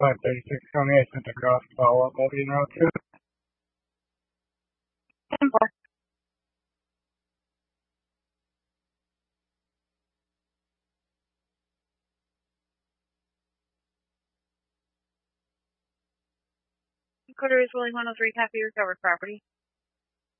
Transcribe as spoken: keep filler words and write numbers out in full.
five thirty-six County. I sent across follow-up moving route two. Quarter is Willing one oh three, happy recovered property.